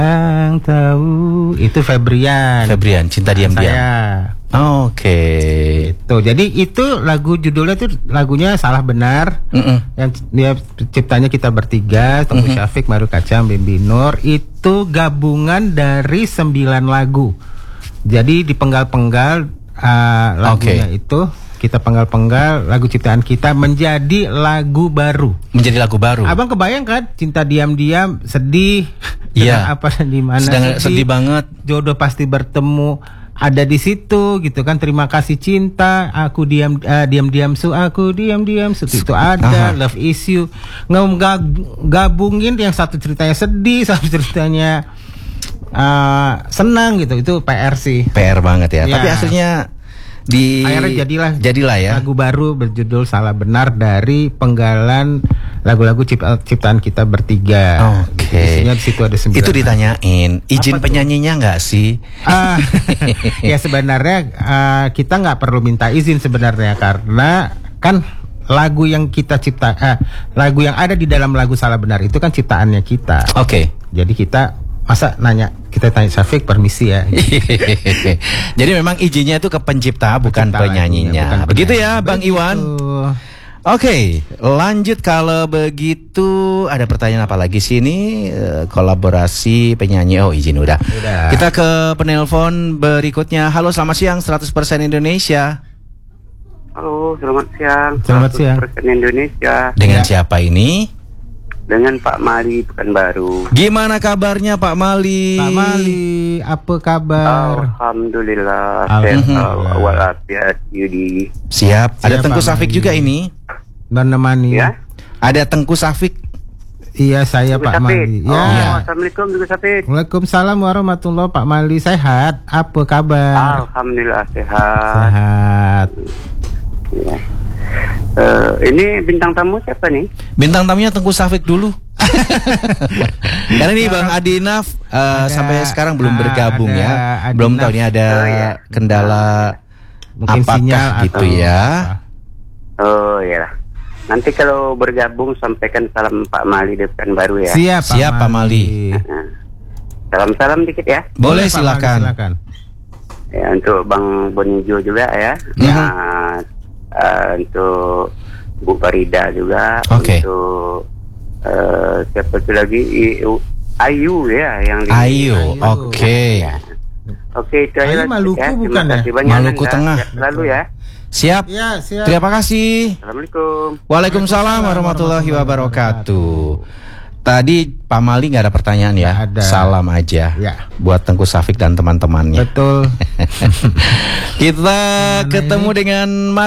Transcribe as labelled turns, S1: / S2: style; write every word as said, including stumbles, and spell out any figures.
S1: Yang tahu itu Febrian.
S2: Febrian, Cinta Diam-Diam.
S1: Saya.
S2: Oke. Okay.
S1: Itu. Jadi itu lagu judulnya tuh lagunya Salah Benar. Mm-mm. Yang dia ciptanya Kita Bertiga, Tengku mm-hmm. Syafiq, Maru Kacang, Bimbi Nur. Itu gabungan dari sembilan lagu. Jadi dipenggal-penggal uh, lagunya okay. itu kita penggal-penggal lagu ciptaan kita menjadi lagu baru.
S2: Menjadi lagu baru.
S1: Abang kebayang kan Cinta Diam-Diam sedih.
S2: Iya.
S1: Apa di mana
S2: sedang sedih, sedih banget.
S1: Jodoh Pasti Bertemu ada di situ gitu kan. Terima Kasih Cinta, Aku Diam uh, Diam-Diam Su, Aku Diam-Diam Su itu ada. Aha. Love Is You. Gabungin yang satu ceritanya sedih, satu ceritanya uh, senang gitu. Itu P R sih.
S2: P R banget ya. ya. Tapi aslinya di
S1: akhirnya jadilah
S2: jadilah ya
S1: lagu baru berjudul Salah Benar dari penggalan lagu-lagu ciptaan Kita Bertiga.
S2: Oke. Okay.
S1: Isinya di situ ada sembilan.
S2: Itu ditanyain izin apa penyanyinya nggak sih?
S1: Uh, ya sebenarnya uh, kita nggak perlu minta izin sebenarnya karena kan lagu yang kita cipta, uh, lagu yang ada di dalam lagu Salah Benar itu kan ciptaannya kita.
S2: Oke. Okay.
S1: Jadi kita masa nanya kita tanya Syafiq permisi ya.
S2: Jadi memang izinnya itu ke pencipta bukan pencipta penyanyinya. Bukan begitu penyanyi. Ya Bang begitu. Iwan. Oke, okay, lanjut kalau begitu ada pertanyaan apa lagi sih ini uh, kolaborasi penyanyi. Oh izin udah. udah. Kita ke penelpon berikutnya. Halo selamat siang seratus persen Indonesia.
S3: Halo selamat siang.
S1: Selamat siang.
S3: seratus persen Indonesia.
S2: Dengan ya. Siapa ini?
S3: Dengan Pak Mali Pekanbaru.
S2: Gimana kabarnya Pak Mali?
S1: Pak Mali, apa kabar?
S3: Alhamdulillah. Alhamdulillah. Walafiat Yudi.
S2: Siap. Ada Siap, Tengku Syafiq juga ini.
S1: Menemani.
S3: Ya.
S2: Ada Tengku Syafiq.
S1: Iya saya Tengku Pak Syafiq. Mali.
S3: Oh,
S1: ya.
S3: Assalamualaikum Tengku Syafiq.
S1: Waalaikumsalam warahmatullahi Pak Mali. Sehat? Apa kabar?
S3: Alhamdulillah sehat.
S1: Sehat.
S3: Ya. Uh, ini bintang tamu siapa nih?
S2: Bintang tamunya Tengku Syafiq dulu. Karena ini Bang Adinaf uh, sampai sekarang belum bergabung ada, ya. Adinaf. Belum tahu ini ada oh, ya. kendala
S1: mungkin
S2: apakah
S1: sinyal
S2: gitu atau ya.
S3: Oh iya. Nanti kalau bergabung sampaikan salam Pak Mali di Pekanbaru ya.
S1: Siap Pak
S2: Siap, Pak Mali.
S3: Salam-salam dikit ya.
S2: Boleh Pak silakan.
S1: Mali, silakan.
S3: Ya untuk Bang Bonijo juga ya.
S2: Mm-hmm.
S3: Nah, Uh, untuk Bu Farida juga,
S2: okay.
S3: untuk uh, siapa itu lagi I, uh, Ayu ya yang di
S2: Ayu, oke. Okay.
S3: Ya. Oke, itu
S1: aja. Maluku ya. Bukan ya?
S2: Maluku Tengah.
S3: Lalu ya.
S2: Siap.
S1: Ya, siap.
S2: Terima kasih.
S3: Assalamualaikum.
S2: Waalaikumsalam warahmatullahi wabarakatuh. Tadi Pak Mali nggak ada pertanyaan ya,
S1: ada.
S2: Salam aja ya. Buat Tengku Syafiq dan teman-temannya.
S1: Betul.
S2: Kita ketemu dengan